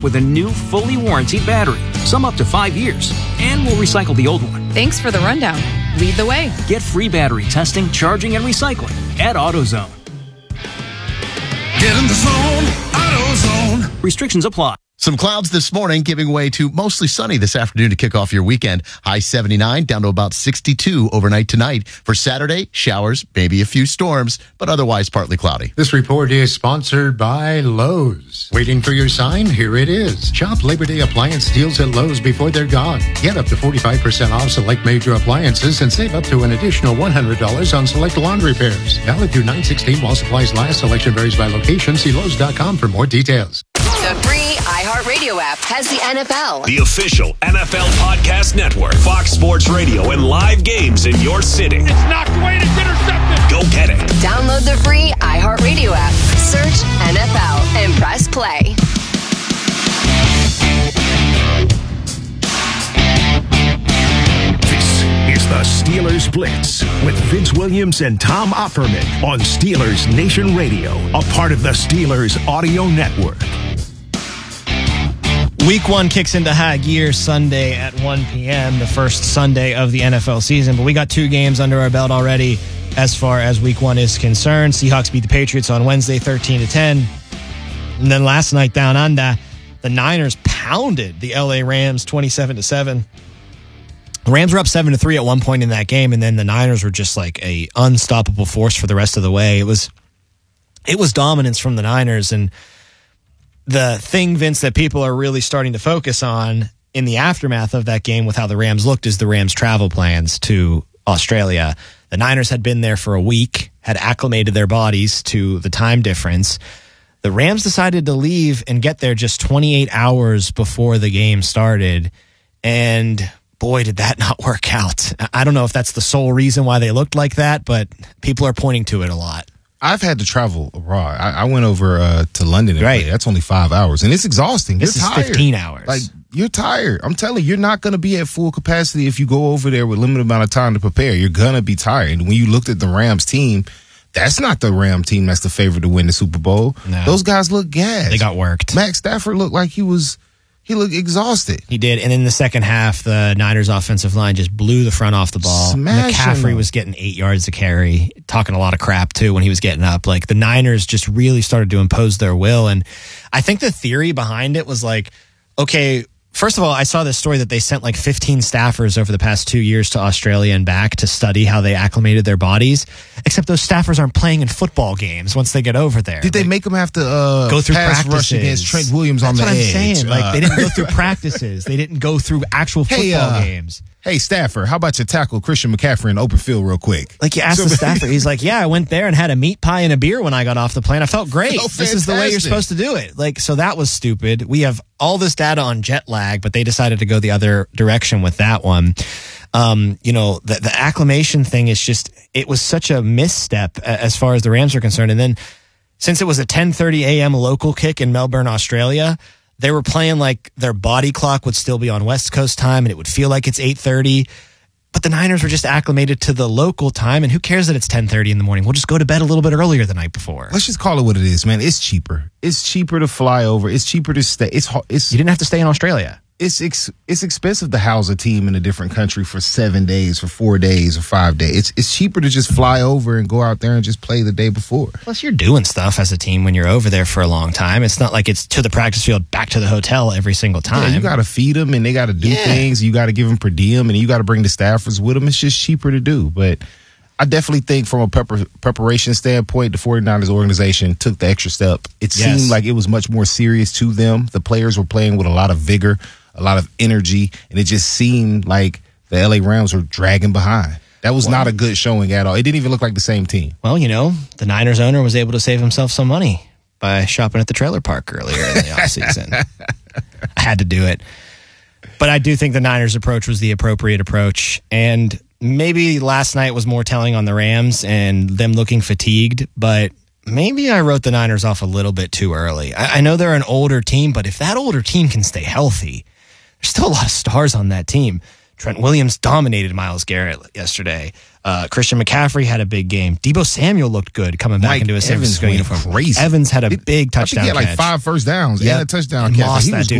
with a new, fully warranted battery, some up to 5 years. And we'll recycle the old one. Thanks for the rundown. Lead the way. Get free battery testing, charging, and recycling at AutoZone. Get in the zone, AutoZone. Restrictions apply. Some clouds this morning, giving way to mostly sunny this afternoon to kick off your weekend. High 79, down to about 62 overnight tonight. For Saturday, showers, maybe a few storms, but otherwise partly cloudy. This report is sponsored by Lowe's. Waiting for your sign? Here it is. Shop Labor Day appliance deals at Lowe's before they're gone. Get up to 45% off select major appliances and save up to an additional $100 on select laundry repairs. Valid through 9/16 while supplies last. Selection varies by location. See Lowe's.com for more details. The free iHeartRadio app has the NFL. The official NFL podcast network. Fox Sports Radio and live games in your city. It's knocked away and it's intercepted. Go get it. Download the free iHeartRadio app. Search NFL and press play. This is the Steelers Blitz with Vince Williams and Tom Offerman on Steelers Nation Radio, a part of the Steelers Audio Network. Week 1 kicks into high gear Sunday at 1 p.m., the first Sunday of the NFL season. But we got 2 games under our belt already as far as Week 1 is concerned. Seahawks beat the Patriots on Wednesday 13-10. And then last night down under, the Niners pounded the LA Rams 27-7. The Rams were up 7-3 at one point in that game, and then the Niners were just like a unstoppable force for the rest of the way. It was dominance from the Niners, and the thing, Vince, that people are really starting to focus on in the aftermath of that game with how the Rams looked is the Rams' travel plans to Australia. The Niners had been there for a week, had acclimated their bodies to the time difference. The Rams decided to leave and get there just 28 hours before the game started, and boy, did that not work out. I don't know if that's the sole reason why they looked like that, but people are pointing to it a lot. I've had to travel abroad. I went over to London. Right. That's only 5 hours, and it's exhausting. This is 15 hours. Like, you're tired. I'm telling you, you're not going to be at full capacity if you go over there with limited amount of time to prepare. You're going to be tired. And when you looked at the Rams team, that's not the Ram team that's the favorite to win the Super Bowl. No. Those guys look gassed. They got worked. Matt Stafford looked like he looked exhausted. He did. And in the second half, the Niners offensive line just blew the front off the ball. McCaffrey was getting 8 yards to carry, talking a lot of crap too when he was getting up. Like, the Niners just really started to impose their will. And I think the theory behind it was like, okay, first of all, I saw this story that they sent like 15 staffers over the past 2 years to Australia and back to study how they acclimated their bodies, except those staffers aren't playing in football games once they get over there. Did they make them have to go through pass practices rush against Trent Williams on the edge? That's what I'm saying. Like, they didn't go through practices. They didn't go through actual football games. Hey, Stafford, how about you tackle Christian McCaffrey in open field real quick? Like, you asked the Stafford, he's like, yeah, I went there and had a meat pie and a beer when I got off the plane. I felt great. This is the way you're supposed to do it. Like, so that was stupid. We have all this data on jet lag, but they decided to go the other direction with that one. The acclimation thing is just, it was such a misstep as far as the Rams are concerned. And then since it was a 10:30 a.m. local kick in Melbourne, Australia, they were playing like their body clock would still be on West Coast time and it would feel like it's 8:30. But the Niners were just acclimated to the local time, and who cares that it's 10:30 in the morning? We'll just go to bed a little bit earlier the night before. Let's just call it what it is, man. It's cheaper. It's cheaper to fly over. It's cheaper to stay. You didn't have to stay in Australia. It's expensive to house a team in a different country for 7 days, for 4 days, or 5 days. It's cheaper to just fly over and go out there and just play the day before. Plus, you're doing stuff as a team when you're over there for a long time. It's not like it's to the practice field, back to the hotel every single time. Yeah, you got to feed them, and they got to do things. You got to give them per diem, and you got to bring the staffers with them. It's just cheaper to do. But I definitely think from a preparation standpoint, the 49ers organization took the extra step. It seemed like it was much more serious to them. The players were playing with a lot of vigor, a lot of energy, and it just seemed like the LA Rams were dragging behind. That was not a good showing at all. It didn't even look like the same team. Well, the Niners owner was able to save himself some money by shopping at the trailer park earlier in the offseason. I had to do it. But I do think the Niners' approach was the appropriate approach, and maybe last night was more telling on the Rams and them looking fatigued, but maybe I wrote the Niners off a little bit too early. I know they're an older team, but if that older team can stay healthy, there's still a lot of stars on that team. Trent Williams dominated Myles Garrett yesterday. Christian McCaffrey had a big game. Deebo Samuel looked good coming back into a San Francisco uniform. Crazy. Evans had a big touchdown I think he had like catch. 5 first downs and a touchdown catch. Mossed He that was dude.